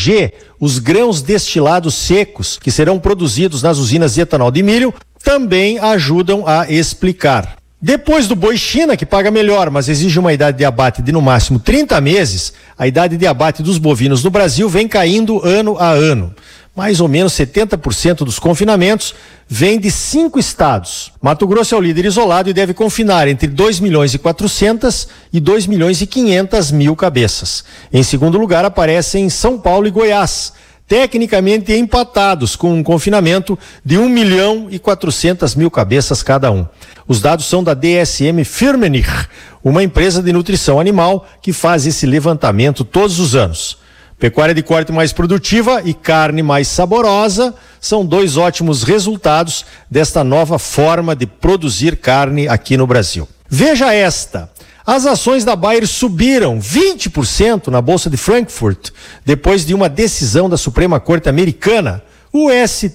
proteger os grãos destilados secos que serão produzidos nas usinas de etanol de milho também ajudam a explicar. Depois do boi China, que paga melhor, mas exige uma idade de abate de no máximo 30 meses, a idade de abate dos bovinos no Brasil vem caindo ano a ano. Mais ou menos 70% dos confinamentos vem de 5 estados. Mato Grosso é o líder isolado e deve confinar entre 2.400.000 e 2.500.000 cabeças. Em segundo lugar aparecem São Paulo e Goiás, tecnicamente empatados com um confinamento de 1.400.000 cabeças cada um. Os dados são da DSM Firmenich, uma empresa de nutrição animal que faz esse levantamento todos os anos. Pecuária de corte mais produtiva e carne mais saborosa são 2 ótimos resultados desta nova forma de produzir carne aqui no Brasil. Veja esta. As ações da Bayer subiram 20% na Bolsa de Frankfurt, depois de uma decisão da Suprema Corte Americana, o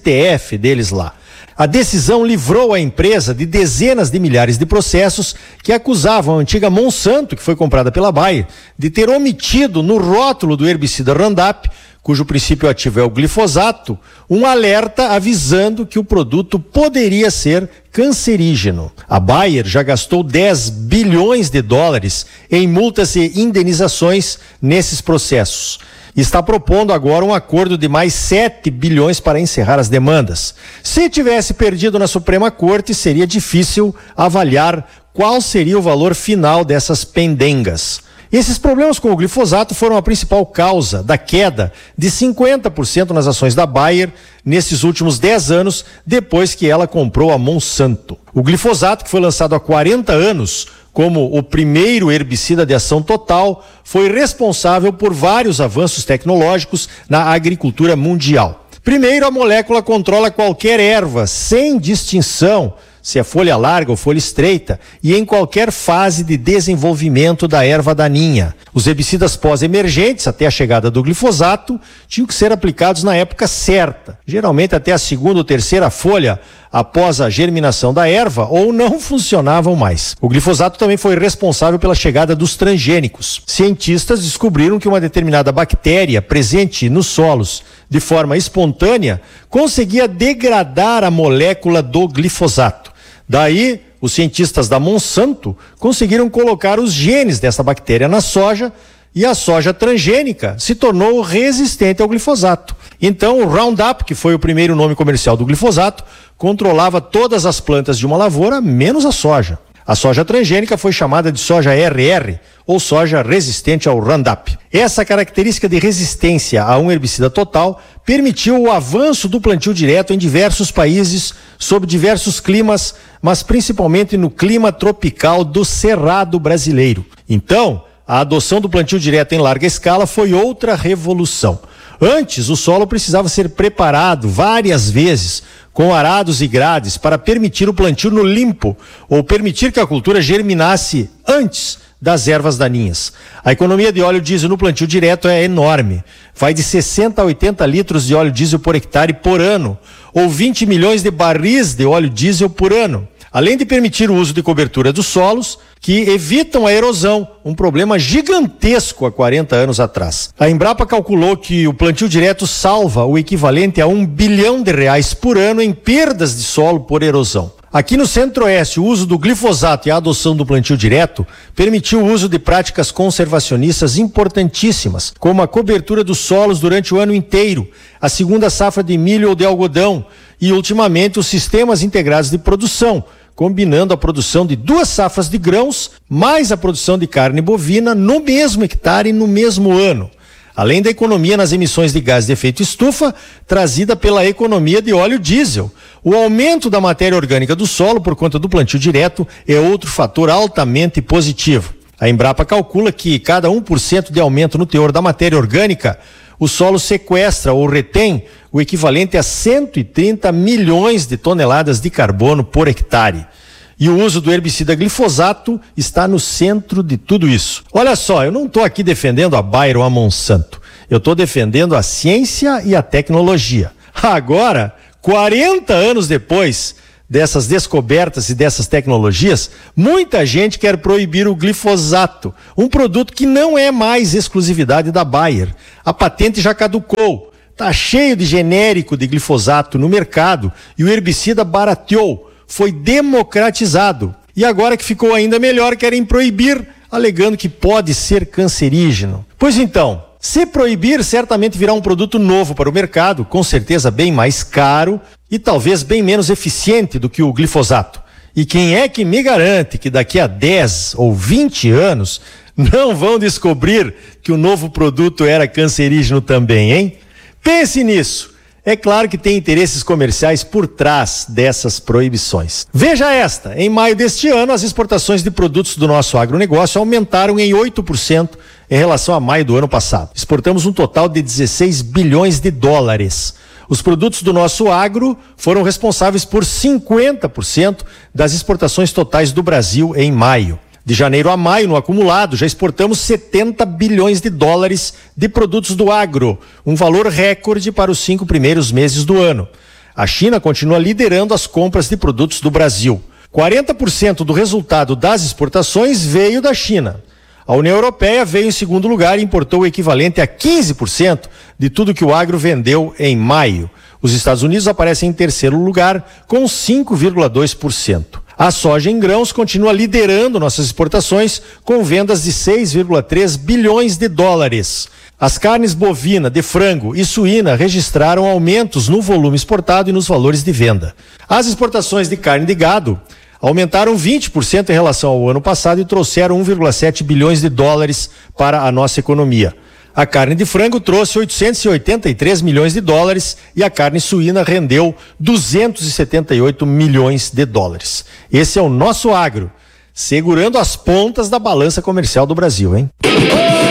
STF deles lá. A decisão livrou a empresa de dezenas de milhares de processos que acusavam a antiga Monsanto, que foi comprada pela Bayer, de ter omitido no rótulo do herbicida Roundup, cujo princípio ativo é o glifosato, um alerta avisando que o produto poderia ser cancerígeno. A Bayer já gastou 10 bilhões de dólares em multas e indenizações nesses processos. Está propondo agora um acordo de mais 7 bilhões para encerrar as demandas. Se tivesse perdido na Suprema Corte, seria difícil avaliar qual seria o valor final dessas pendengas. Esses problemas com o glifosato foram a principal causa da queda de 50% nas ações da Bayer nesses últimos 10 anos, depois que ela comprou a Monsanto. O glifosato, que foi lançado há 40 anos como o primeiro herbicida de ação total, foi responsável por vários avanços tecnológicos na agricultura mundial. Primeiro, a molécula controla qualquer erva, sem distinção se é folha larga ou folha estreita, e em qualquer fase de desenvolvimento da erva daninha. Os herbicidas pós-emergentes, até a chegada do glifosato, tinham que ser aplicados na época certa, geralmente até a 2ª ou 3ª folha após a germinação da erva, ou não funcionavam mais. O glifosato também foi responsável pela chegada dos transgênicos. Cientistas descobriram que uma determinada bactéria presente nos solos de forma espontânea conseguia degradar a molécula do glifosato. Daí, os cientistas da Monsanto conseguiram colocar os genes dessa bactéria na soja e a soja transgênica se tornou resistente ao glifosato. Então, o Roundup, que foi o primeiro nome comercial do glifosato, controlava todas as plantas de uma lavoura, menos a soja. A soja transgênica foi chamada de soja RR, ou soja resistente ao Roundup. Essa característica de resistência a um herbicida total permitiu o avanço do plantio direto em diversos países, sob diversos climas, mas principalmente no clima tropical do Cerrado brasileiro. Então, a adoção do plantio direto em larga escala foi outra revolução. Antes, o solo precisava ser preparado várias vezes com arados e grades para permitir o plantio no limpo ou permitir que a cultura germinasse antes das ervas daninhas. A economia de óleo diesel no plantio direto é enorme. Vai de 60 a 80 litros de óleo diesel por hectare por ano, ou 20 milhões de barris de óleo diesel por ano. Além de permitir o uso de cobertura dos solos, que evitam a erosão, um problema gigantesco há 40 anos atrás. A Embrapa calculou que o plantio direto salva o equivalente a R$1 bilhão por ano em perdas de solo por erosão. Aqui no Centro-Oeste, o uso do glifosato e a adoção do plantio direto permitiu o uso de práticas conservacionistas importantíssimas, como a cobertura dos solos durante o ano inteiro, a segunda safra de milho ou de algodão e, ultimamente, os sistemas integrados de produção, combinando a produção de 2 safras de grãos, mais a produção de carne bovina no mesmo hectare no mesmo ano. Além da economia nas emissões de gás de efeito estufa, trazida pela economia de óleo diesel. O aumento da matéria orgânica do solo por conta do plantio direto é outro fator altamente positivo. A Embrapa calcula que cada 1% de aumento no teor da matéria orgânica, o solo sequestra ou retém o equivalente a 130 milhões de toneladas de carbono por hectare. E o uso do herbicida glifosato está no centro de tudo isso. Olha só, eu não estou aqui defendendo a Bayer ou a Monsanto. Eu estou defendendo a ciência e a tecnologia. Agora, 40 anos depois dessas descobertas e dessas tecnologias, muita gente quer proibir o glifosato, um produto que não é mais exclusividade da Bayer. A patente já caducou, está cheio de genérico de glifosato no mercado e o herbicida barateou, foi democratizado. E agora que ficou ainda melhor, querem proibir, alegando que pode ser cancerígeno. Pois então, se proibir, certamente virá um produto novo para o mercado, com certeza bem mais caro e talvez bem menos eficiente do que o glifosato. E quem é que me garante que daqui a 10 ou 20 anos não vão descobrir que o novo produto era cancerígeno também, hein? Pense nisso. É claro que tem interesses comerciais por trás dessas proibições. Veja esta, em maio deste ano, as exportações de produtos do nosso agronegócio aumentaram em 8% em relação a maio do ano passado. Exportamos um total de 16 bilhões de dólares. Os produtos do nosso agro foram responsáveis por 50% das exportações totais do Brasil em maio. De janeiro a maio, no acumulado, já exportamos 70 bilhões de dólares de produtos do agro, um valor recorde para os 5 primeiros meses do ano. A China continua liderando as compras de produtos do Brasil. 40% do resultado das exportações veio da China. A União Europeia veio em segundo lugar e importou o equivalente a 15% de tudo que o agro vendeu em maio. Os Estados Unidos aparecem em terceiro lugar com 5,2%. A soja em grãos continua liderando nossas exportações com vendas de 6,3 bilhões de dólares. As carnes bovina, de frango e suína registraram aumentos no volume exportado e nos valores de venda. As exportações de carne de gado aumentaram 20% em relação ao ano passado e trouxeram 1,7 bilhões de dólares para a nossa economia. A carne de frango trouxe 883 milhões de dólares e a carne suína rendeu 278 milhões de dólares. Esse é o nosso agro, segurando as pontas da balança comercial do Brasil, hein?